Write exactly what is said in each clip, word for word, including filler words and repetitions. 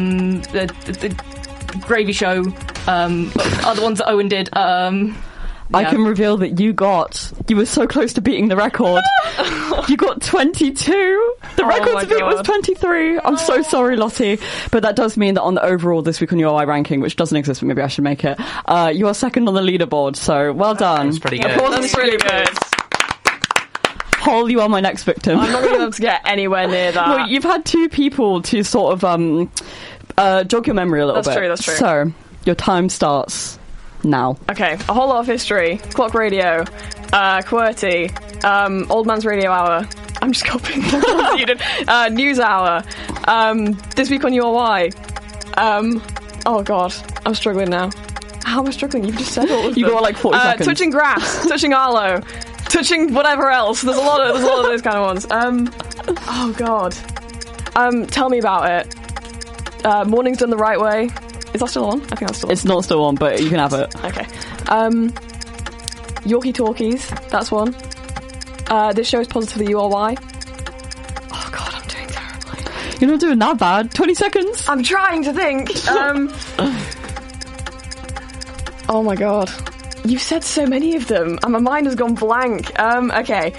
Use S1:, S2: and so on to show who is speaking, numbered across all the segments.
S1: the, the, the Gravy Show, um, other ones that Owen did. Um, yeah.
S2: I can reveal that you got, you were so close to beating the record. You got twenty-two. The
S3: oh
S2: record to beat
S3: God.
S2: was twenty-three. I'm so sorry, Lottie. But that does mean that on the overall This Week on U O I ranking, which doesn't exist, but maybe I should make it, uh, you are second on the leaderboard, so well done.
S4: That's pretty good.
S3: That's pretty good.
S2: Hole, you are my next victim.
S3: I'm not going to be able to get anywhere near that.
S2: Well, you've had two people to sort of um, uh, jog your memory a little
S3: That's
S2: bit.
S3: true, that's true.
S2: So, your time starts now.
S3: Okay, a whole lot of history. Clock Radio, uh, QWERTY, um, Old Man's Radio Hour. I'm just copying what you did. Uh, News Hour. Um, This Week on U O I. Um, oh god, I'm struggling now. How am I struggling? You've just said all of
S2: You
S3: them.
S2: got like forty
S3: uh,
S2: seconds.
S3: Touching Grass, Touching Arlo, Touching whatever else. There's a lot of there's a lot of those kind of ones. Um, oh god. Um, tell me about it. Uh, Morning's Done the Right Way. Is that still on? I think that's still on.
S2: It's not still on, but you can have it.
S3: Okay. Um, Yorkie Talkies, that's one. Uh, this show is Positively U O I. Oh god, I'm doing terribly.
S2: You're not doing that bad. twenty seconds.
S3: I'm trying to think. Um, oh my god. You've said so many of them, and my mind has gone blank. Um, okay.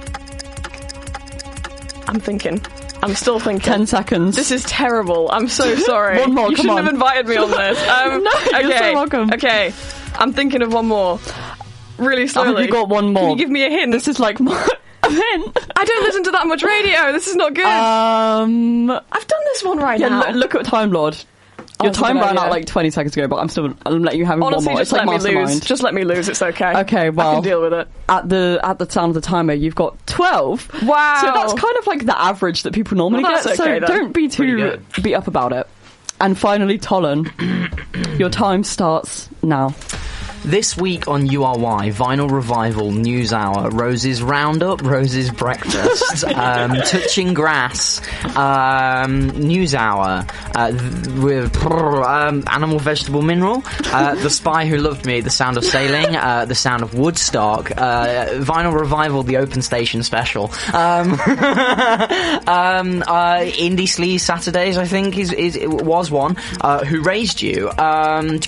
S3: I'm thinking. I'm still thinking.
S2: Ten seconds.
S3: This is terrible. I'm so sorry.
S2: One more,
S3: You
S2: come
S3: shouldn't
S2: on.
S3: have invited me on this. Um,
S2: No,
S3: okay.
S2: you're so welcome.
S3: Okay. I'm thinking of one more. Really
S2: I
S3: slowly.
S2: hope you got one more.
S3: Can you give me a hint?
S2: This is like a hint.
S3: I don't listen to that much radio. This is not good.
S2: Um,
S3: I've done this one right
S2: yeah,
S3: now.
S2: lo- look at Time Lord.
S3: Oh,
S2: Your
S3: that's a
S2: time
S3: good
S2: ran out
S3: idea.
S2: like twenty seconds ago, but I'm still I'm letting you have
S3: Honestly,
S2: one more.
S3: just
S2: It's like
S3: let me lose.
S2: Mastermind.
S3: Just let me lose. It's okay.
S2: Okay, well,
S3: I can deal with it.
S2: at the at the sound of the timer, you've got twelve.
S3: Wow.
S2: So that's kind of like the average that people normally
S3: Well,
S2: get.
S3: that's
S2: So
S3: okay, then.
S2: don't be
S4: Pretty
S2: too
S4: good.
S2: beat up about it. And finally, Tolan, your time starts now.
S4: This week on U R Y, Vinyl Revival, News Hour, Rose's Roundup, Rose's Breakfast, um, Touching Grass, um, News Hour, uh, th- with um, Animal, Vegetable, Mineral, uh, The Spy Who Loved Me, The Sound of Sailing, uh, The Sound of Woodstock, uh, Vinyl Revival, The Open Station Special, um, um, uh, Indie Sleaze Saturdays, I think, is, is it was one, uh, Who Raised You, um...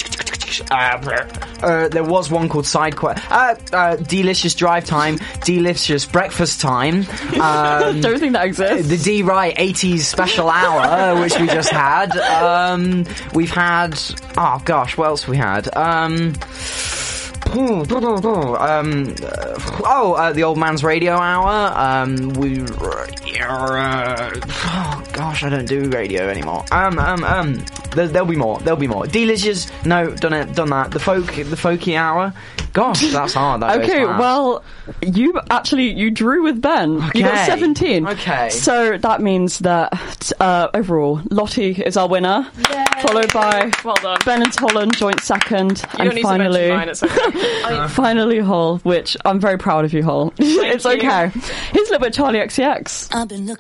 S4: Uh, uh, there was one called Side Quest. Uh, uh, Delicious Drive Time, Delicious Breakfast Time. Um,
S2: Don't think that exists.
S4: the D Right eighties Special Hour, which we just had. Um, we've had. Oh gosh, what else have we had? Um. Um, uh, oh, uh, the Old Man's Radio Hour. Um, we. Uh, oh gosh, I don't do radio anymore. Um, um, um. There, there'll be more. There'll be more. Delicious. No, done it. Done that. The folk. The folky hour. Gosh, that's hard. That goes
S2: Okay,
S4: fast.
S2: well, you actually you drew with Ben. You got
S4: Okay.
S2: seventeen.
S4: Okay.
S2: So that means that uh, overall, Lottie is our winner, followed by
S3: Well done.
S2: Ben and Tolan joint second,
S3: You don't
S2: and
S3: need
S2: finally,
S3: to mention mine. It's okay.
S2: finally Hull, which I'm very proud of you, Hull. It's
S3: you.
S2: okay. Here's a little bit of Charlie X C X.
S5: I've been looking